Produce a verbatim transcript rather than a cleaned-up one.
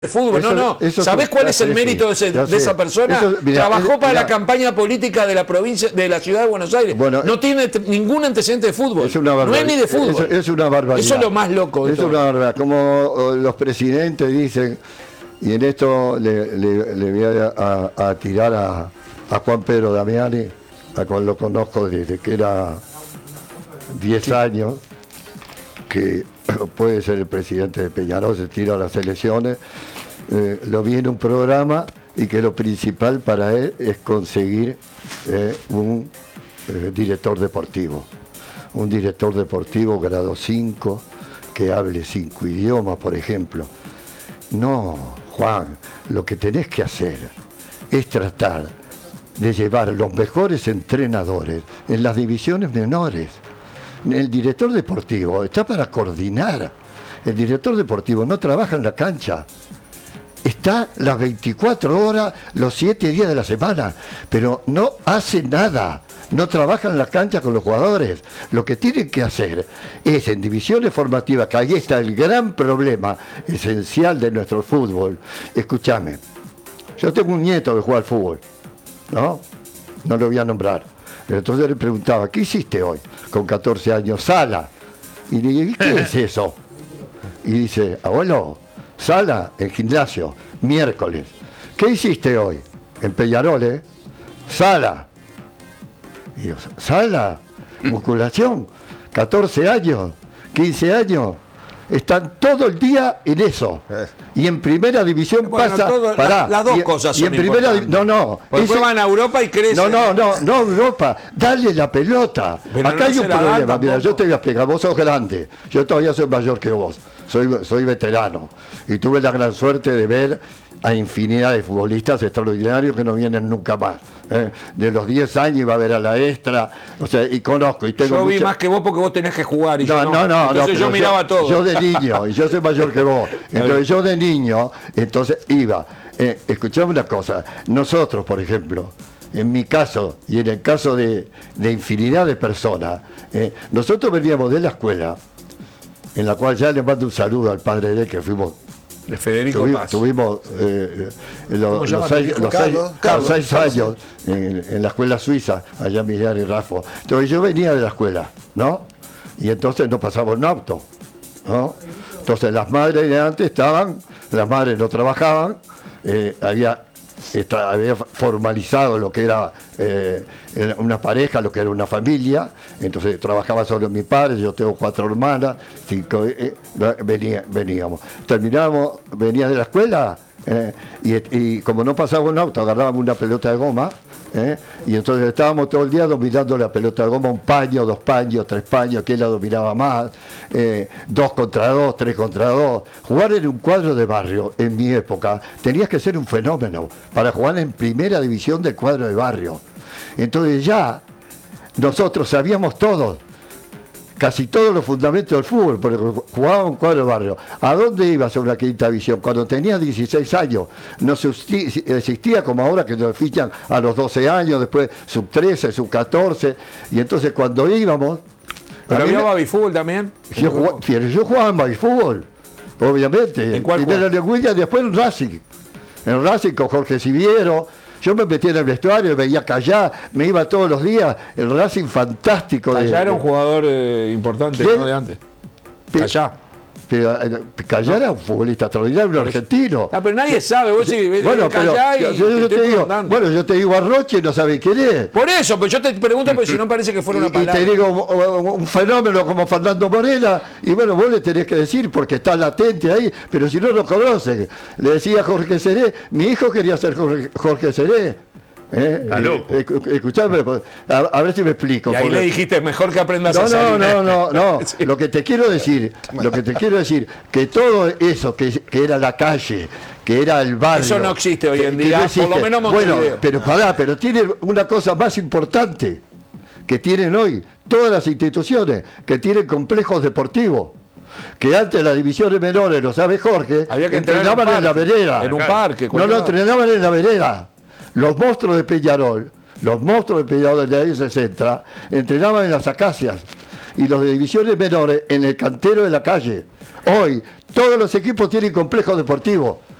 de fútbol, eso, no, no. Eso ¿Sabés cuál es el mérito de, ese, de esa persona? Eso, mirá, Trabajó para mirá. la campaña política de la provincia, de la ciudad de Buenos Aires. Bueno, no tiene ningún antecedente de fútbol. Es una no es ni de fútbol. Es, es una barbaridad. Eso es lo más loco de Es todo. una barbaridad. Como los presidentes dicen, y en esto le, le, le voy a, a, a tirar a, a Juan Pedro Damiani, a cual lo conozco desde que era diez sí. años, que puede ser el presidente de Peñarol, se tira a las elecciones. Eh, lo vi en un programa y que lo principal para él es conseguir eh, un eh, director deportivo. Un director deportivo grado cinco, que hable cinco idiomas, por ejemplo. No, Juan, lo que tenés que hacer es tratar de llevar los mejores entrenadores en las divisiones menores. El director deportivo está para coordinar. El director deportivo no trabaja en la cancha. Está las veinticuatro horas, los siete días de la semana, pero no hace nada. No trabaja en la cancha con los jugadores. Lo que tienen que hacer es en divisiones formativas, que ahí está el gran problema esencial de nuestro fútbol. Escúchame, yo tengo un nieto que juega al fútbol, ¿no? No lo voy a nombrar. Pero entonces le preguntaba, ¿qué hiciste hoy? Con catorce años, sala. Y le dije, ¿qué es eso? Y dice, abuelo, sala, el gimnasio, miércoles. ¿Qué hiciste hoy? En Peñarol, ¿eh? Sala. Y yo, sala, musculación, catorce años, quince años. Están todo el día en eso. Y en primera división bueno, pasa. Todo, pará, la, las dos y, cosas y son en primera No, no. Después van a Europa y crecen. No, no, no, no, Europa. Dale la pelota. Pero Acá no hay un problema. Mira, poco. yo te voy a explicar. Vos sos grande. Yo todavía soy mayor que vos. Soy, soy veterano. Y tuve la gran suerte de ver a infinidad de futbolistas extraordinarios que no vienen nunca más. ¿eh? De los diez años iba a ver a la extra, o sea, y conozco. Y tengo yo vi mucha... más que vos porque vos tenés que jugar. Y no, yo no, no. Entonces no, yo miraba yo, todo. Yo de niño, y yo soy mayor que vos. Entonces yo de niño, entonces iba. Eh, escuchame una cosa. Nosotros, por ejemplo, en mi caso, y en el caso de, de infinidad de personas, eh, nosotros veníamos de la escuela, en la cual ya le mando un saludo al padre de él, que fuimos de Federico Tuvi, Paz. Tuvimos eh, los, los, seis, los, seis, Carlos, los seis años en, en la escuela suiza, allá en Millar y Rafo. Entonces yo venía de la escuela, ¿no? Y entonces nos pasamos en auto, ¿no? Entonces las madres de antes estaban, las madres no trabajaban, eh, había, esta, había formalizado lo que era eh, una pareja, lo que era una familia. Entonces trabajaba solo mi padre, yo tengo cuatro hermanas, cinco, eh, venía, veníamos. Terminábamos, venía de la escuela eh, y, y como no pasaba un auto, agarrábamos una pelota de goma eh, y entonces estábamos todo el día dominando la pelota de goma, un paño, dos paños, tres paños, quién la dominaba más, eh, dos contra dos, tres contra dos. Jugar en un cuadro de barrio, en mi época, tenías que ser un fenómeno para jugar en primera división del cuadro de barrio. Entonces ya nosotros sabíamos todos, casi todos los fundamentos del fútbol, porque jugaba un cuadro de barrio. ¿A dónde ibas a una quinta división? Cuando tenías dieciséis años, no existía como ahora que nos fichan a los doce años, después sub trece, sub catorce, y entonces cuando íbamos... ¿Pero había babifútbol también? Yo jugaba, yo jugaba en babifútbol, obviamente. ¿En cuál primero en Williams, después en Racing. En Racing con Jorge Siviero. Yo me metía en el vestuario, veía Callá, me iba todos los días, el Racing fantástico. Callá de, era un jugador eh, importante, ¿no? De antes. Callá. Pero, Callá era un futbolista extraordinario, un argentino. Ah, pero nadie sabe, vos sí, bueno, pero, y yo, yo te te digo, bueno, yo te digo a Roche y no sabes quién es. Por eso, pero yo te pregunto porque si no parece que fuera una palabra. Y te digo un fenómeno como Fernando Morela, y bueno, vos le tenés que decir porque está latente ahí, pero si no lo conocen. Le decía Jorge Seré, mi hijo quería ser Jorge, Jorge Seré. ¿Eh? Eh, escuchame, a, a ver si me explico. Y ahí porque... le dijiste, mejor que aprendas no, a salir. No, no, no, no. Sí. Lo que te quiero decir, lo que te quiero decir, que todo eso que, que era la calle, que era el barrio. Eso no existe hoy en día, no por lo menos Montevideo. Bueno, pero pará, pero tiene una cosa más importante que tienen hoy todas las instituciones, que tienen complejos deportivos. Que antes las divisiones menores, lo sabe Jorge, había que entrenaban en, en la vereda. En un parque. No, no, entrenaban en la vereda. Los monstruos de Peñarol, los monstruos de Peñarol de años sesenta, entrenaban en las acacias y los de divisiones menores en el cantero de la calle. Hoy, todos los equipos tienen complejos deportivos.